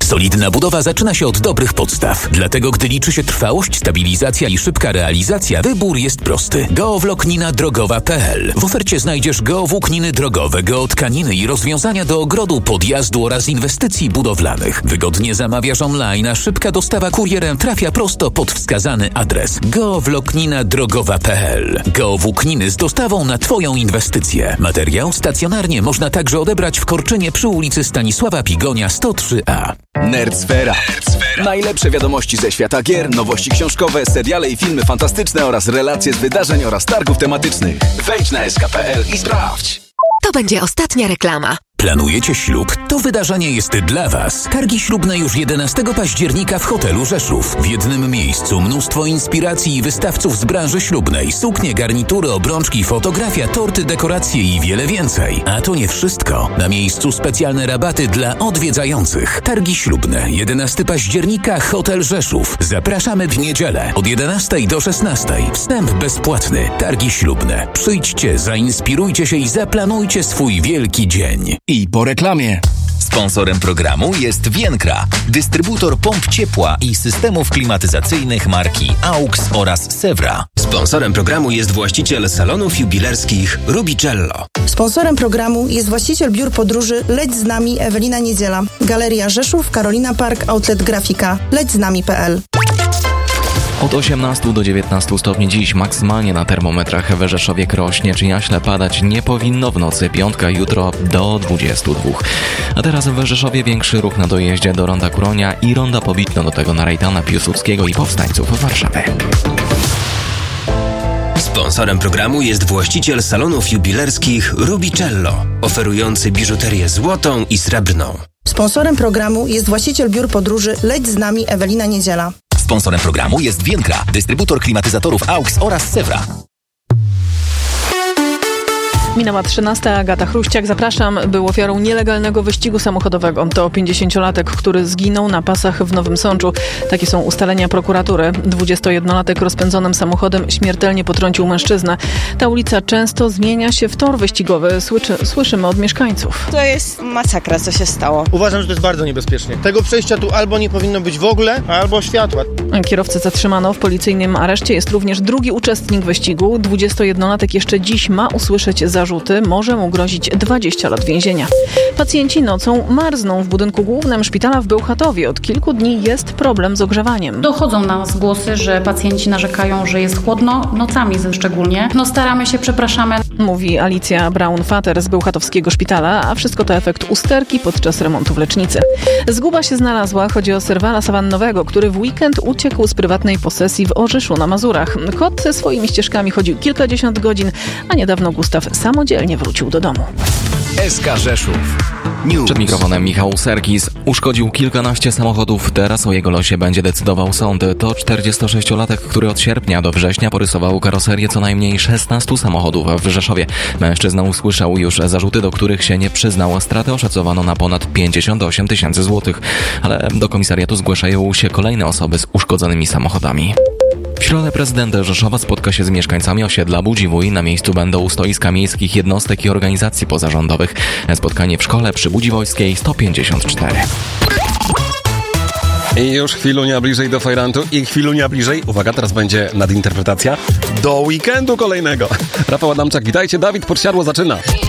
Solidna budowa zaczyna się od dobrych podstaw. Dlatego, gdy liczy się trwałość, stabilizacja i szybka realizacja, wybór jest prosty. Geowłóknina drogowa.pl. W ofercie znajdziesz geowłókniny drogowe, geotkaniny i rozwiązania do ogrodu, podjazdu oraz inwestycji budowlanych. Wygodnie zamawiasz online, a szybka dostawa kurierem trafia prosto pod wskazany adres. Geowłóknina drogowa.pl. Geowłókniny z dostawą na Twoją inwestycję. Materiał stacjonarnie można także odebrać w Korczynie przy ulicy Stanisława Pigonia 103A. Nerdsfera. Najlepsze wiadomości ze świata gier, nowości książkowe, seriale i filmy fantastyczne oraz relacje z wydarzeń oraz targów tematycznych. Wejdź na sk.pl i sprawdź. To będzie ostatnia reklama. Planujecie ślub? To wydarzenie jest dla Was. Targi ślubne już 11 października w hotelu Rzeszów. W jednym miejscu mnóstwo inspiracji i wystawców z branży ślubnej. Suknie, garnitury, obrączki, fotografia, torty, dekoracje i wiele więcej. A to nie wszystko. Na miejscu specjalne rabaty dla odwiedzających. Targi ślubne 11 października hotel Rzeszów. Zapraszamy w niedzielę od 11 do 16. Wstęp bezpłatny. Targi ślubne. Przyjdźcie, zainspirujcie się i zaplanujcie swój wielki dzień. I po reklamie. Sponsorem programu jest Vienkra, dystrybutor pomp ciepła i systemów klimatyzacyjnych marki AUX oraz Sewra. Sponsorem programu jest właściciel salonów jubilerskich Rubicello. Sponsorem programu jest właściciel biur podróży Leć z nami Ewelina Niedziela. Galeria Rzeszów, Carolina Park, Outlet Grafika. lećznami.pl. Od 18 do 19 stopni dziś maksymalnie na termometrach w Rzeszowie, Krośnie czy Jaśle padać nie powinno, w nocy piątka, jutro do 22. A teraz w Rzeszowie większy ruch na dojeździe do Ronda Kuronia i Ronda Pobitno, do tego na Rejtana Piłsudskiego i Powstańców Warszawy. Sponsorem programu jest właściciel salonów jubilerskich Rubicello, oferujący biżuterię złotą i srebrną. Sponsorem programu jest właściciel biur podróży Leć z nami Ewelina Niedziela. Sponsorem programu jest Vienkra, dystrybutor klimatyzatorów AUX oraz Sewra. Minęła 13. Agata Chruściak. Zapraszam. Był ofiarą nielegalnego wyścigu samochodowego. To 50-latek, który zginął na pasach w Nowym Sączu. Takie są ustalenia prokuratury. 21-latek rozpędzonym samochodem śmiertelnie potrącił mężczyznę. Ta ulica często zmienia się w tor wyścigowy. Słyszymy od mieszkańców. To jest masakra, co się stało. Uważam, że to jest bardzo niebezpiecznie. Tego przejścia tu albo nie powinno być w ogóle, albo światła. Kierowcę zatrzymano. W policyjnym areszcie jest również drugi uczestnik wyścigu. 21-latek jeszcze dziś ma usłyszeć zarzuty. Może mu grozić 20 lat więzienia. Pacjenci nocą marzną w budynku głównym szpitala w Bełchatowie. Od kilku dni jest problem z ogrzewaniem. Dochodzą nas głosy, że pacjenci narzekają, że jest chłodno, nocami szczególnie. Staramy się, przepraszamy. Mówi Alicja Braun-Fater z Bełchatowskiego Szpitala, a wszystko to efekt usterki podczas remontu w lecznicy. Zguba się znalazła. Chodzi o serwala sawannowego, który w weekend uciekł z prywatnej posesji w Orzyszu na Mazurach. Kot swoimi ścieżkami chodził kilkadziesiąt godzin, a niedawno Gustaw samodzielnie wrócił do domu. SK Rzeszów. News. Przed mikrofonem Michał Serkis. Uszkodził kilkanaście samochodów. Teraz o jego losie będzie decydował sąd. To 46-latek, który od sierpnia do września porysował karoserię co najmniej 16 samochodów w Rzeszowie. Mężczyzna usłyszał już zarzuty, do których się nie przyznał. Stratę oszacowano na ponad 58 000 złotych. Ale do komisariatu zgłaszają się kolejne osoby z uszkodzonymi samochodami. W środę prezydent Rzeszowa spotka się z mieszkańcami osiedla Budziwój. Na miejscu będą stoiska miejskich jednostek i organizacji pozarządowych. Spotkanie w szkole przy Budziwojskiej 154. I już chwilunia bliżej do fajrantu i chwilunia bliżej, uwaga, teraz będzie nadinterpretacja, do weekendu kolejnego. Rafał Adamczak, witajcie, Dawid Podsiadło zaczyna.